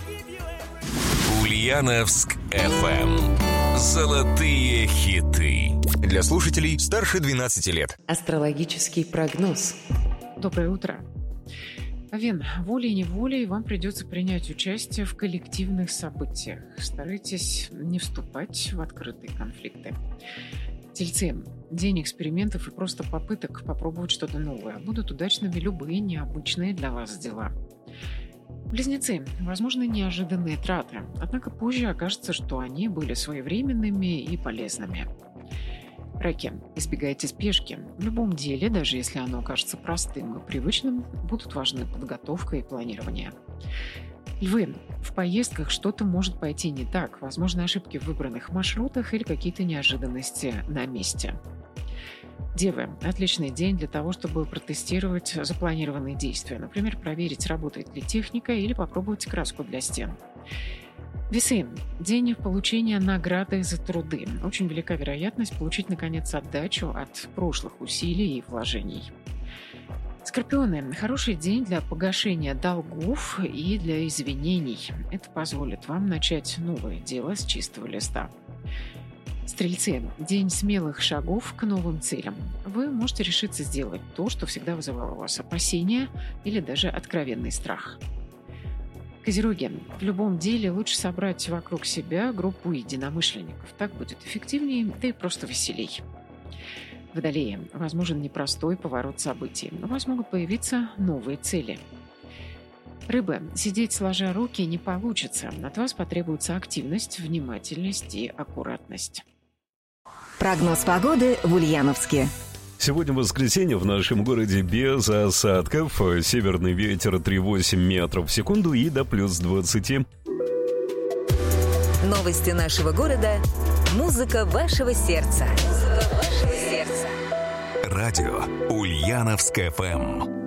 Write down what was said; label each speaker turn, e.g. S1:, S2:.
S1: Ульяновск FM. Золотые хиты. Для слушателей старше 12 лет.
S2: Астрологический прогноз.
S3: Доброе утро. Овен, волей-неволей вам придется принять участие в коллективных событиях. Старайтесь не вступать в открытые конфликты. Тельцы, день экспериментов и просто попыток попробовать что-то новое. Будут удачными любые необычные для вас дела. Близнецы, возможны неожиданные траты, однако позже окажется, что они были своевременными и полезными. Раки, избегайте спешки. В любом деле, даже если оно кажется простым и привычным, будут важны подготовка и планирование. Львы, в поездках что-то может пойти не так, возможны ошибки в выбранных маршрутах или какие-то неожиданности на месте. Девы, отличный день для того, чтобы протестировать запланированные действия. Например, проверить, работает ли техника или попробовать краску для стен. Весы, день получения награды за труды. Очень велика вероятность получить, наконец, отдачу от прошлых усилий и вложений. Скорпионы, хороший день для погашения долгов и для извинений. Это позволит вам начать новое дело с чистого листа. Стрельцы, день смелых шагов к новым целям. Вы можете решиться сделать то, что всегда вызывало у вас опасения или даже откровенный страх. Козероги, в любом деле лучше собрать вокруг себя группу единомышленников. Так будет эффективнее, да и просто веселей. Водолеи, возможен непростой поворот событий. У вас могут появиться новые цели. Рыбы, сидеть сложа руки не получится. От вас потребуется активность, внимательность и аккуратность.
S4: Прогноз погоды в Ульяновске.
S5: Сегодня воскресенье, в нашем городе без осадков. Северный ветер 3,8 метров в секунду и до плюс 20.
S4: Новости нашего города. Музыка вашего сердца.
S1: Радио Ульяновск FM.